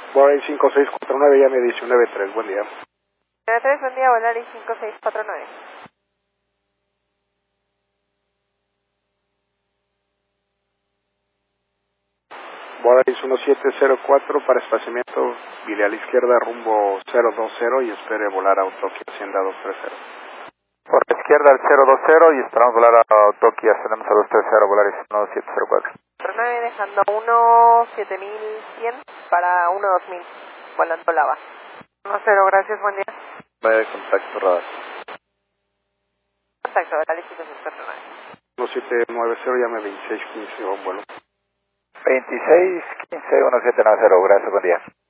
Volaris 5649, llame 193, buen día. 93, buen día, Volaris 5649. Volaris 1704 para espaciamiento, vire a la izquierda rumbo 020 y espere volar a Autoki Hacienda 230. Por la izquierda al 020 y esperamos volar a Autoki, ascendemos a 230, Volaris 1704. 9 dejando 17100 para 12000, volando lava. 10, gracias, buen día. 9 contacto radar. Contacto, Volaris 5649. 1790, llame 2615, un vuelo. 2615 1790, gracias, buen día.